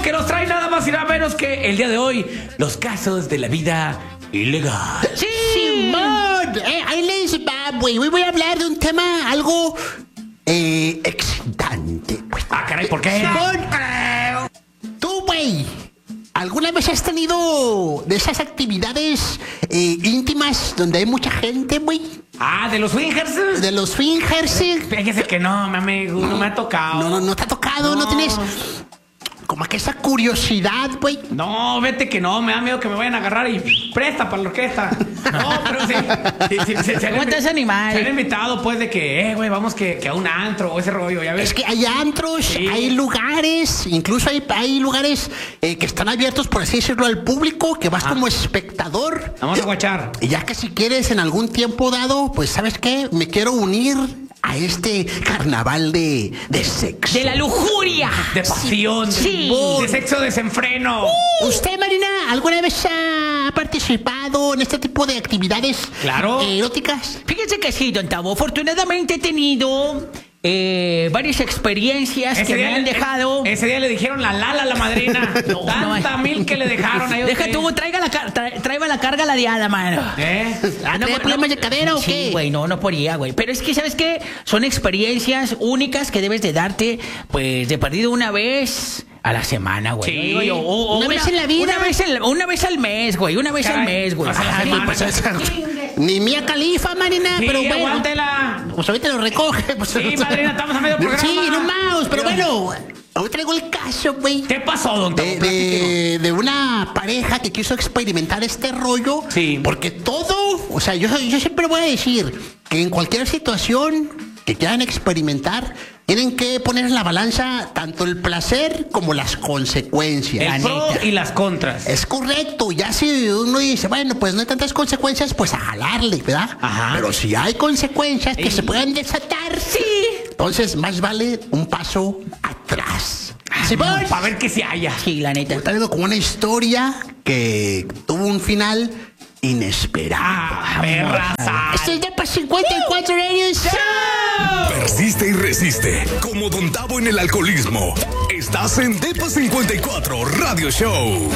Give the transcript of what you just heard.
que nos trae nada más y nada menos que el día de hoy, los casos de la vida ilegal. ¡Sí! Simón, ahí les va, güey. Hoy voy a hablar de un tema algo excitante. Ah, caray, ¿por qué? Simón, tú, güey, ¿alguna vez has tenido de esas actividades íntimas donde hay mucha gente, güey? Ah, ¿de los swingers? De los swingers. Fíjese que no, mi amigo, no me ha tocado. No te ha tocado, no tienes como que esa curiosidad, güey. No, vete que no, me da miedo que me vayan a agarrar y presta para la orquesta. No, pero sí. ¿Cómo estás, animal? Se han invitado, pues, de que, güey, vamos que a un antro o ese rollo, ya ves. Es que hay antros, Sí. hay lugares, incluso hay lugares que están abiertos, por así decirlo, al público, que vas como espectador. Vamos a guachar. Y ya que si quieres en algún tiempo dado, pues, ¿sabes qué? Me quiero unir a este carnaval de sexo. De la lujuria. De pasión. Sí. De sexo desenfreno. ¿Usted, Marina, alguna vez ha participado en este tipo de actividades Claro. eróticas? Fíjense que sí, don Tavo. Afortunadamente he tenido varias experiencias que me han dejado. Ese día le dijeron la madrina. Tanta mil que le dejaron ahí. Deja tú, traiga la carga la diada, mano. ¿Trae problemas de cadera o sí, qué? güey, no podría, güey. Pero es que, ¿sabes qué? Son experiencias únicas que debes de darte, pues, de perdido una vez a la semana, güey. Sí. ¿No? Digo yo, o Una vez en la vida. Una vez al mes, güey. Una vez Caray, al mes, güey. o sea, la Ay, semana. pues, Ni Mía Califa, Marina, Sí, pero bueno. aguántela. Pues ahorita lo recoge. Pues, Sí, madrina, estamos a medio programa. Sí, no más, pero bueno. Hoy traigo el caso, güey. ¿Qué pasó, don Tavo? Platíquenos. De una pareja que quiso experimentar este rollo. Sí. Porque todo, o sea, yo siempre voy a decir que en cualquier situación que quieran experimentar, tienen que poner en la balanza tanto el placer como las consecuencias. El pro neta. y las contras. Es correcto, ya si uno dice, bueno, pues no hay tantas consecuencias, pues a jalarle, ¿verdad? Ajá. Pero si hay consecuencias que Ey. se puedan desatar, sí. Entonces, más vale un paso atrás. Simón, Para ver qué se haya. sí, la neta. está viendo como una historia que tuvo un final inesperado. Ah, perraza. Esto es de Depa 54 Radio Show. Persiste y resiste. Como Don Tavo en el alcoholismo. Estás en Depa 54 Radio Show.